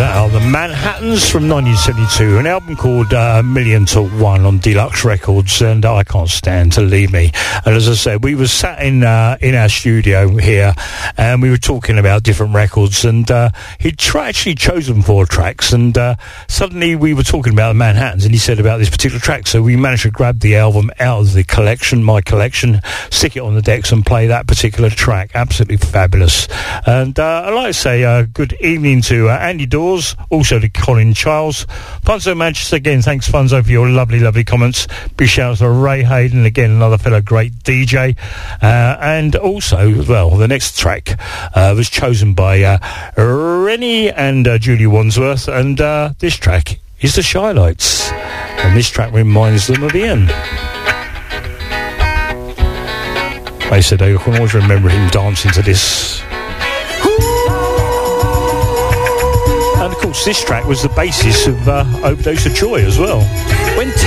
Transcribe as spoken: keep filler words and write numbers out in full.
that are the Manhattans from nineteen seventy-two, an album called uh, Million to One on Deluxe Records, and I Can't Stand to Leave Me. And as I said, we were sat in uh, in our studio here, and we were talking about different records, and uh, he'd tra- actually chosen four tracks, and uh, suddenly we were talking about the Manhattans, and he said about this particular track, so we managed to grab the album out of the collection, my collection, stick it on the decks and play that particular track. Absolutely fabulous. And uh, I'd like to say uh, good evening to uh, Andy Dawes, also to Colin Charles. Funzo Manchester, again, thanks Funzo for your lovely, lovely comments. Big shout out to Ray Hayden, again, another fellow great D J. Uh, and also, well, the next track uh, was chosen by uh, Rennie and uh, Julie Wandsworth, and uh, this track is the Shy Lights. And this track reminds them of Ian. They said they can always remember him dancing to this. And of course, this track was the basis of uh, Overdose of Joy as well. When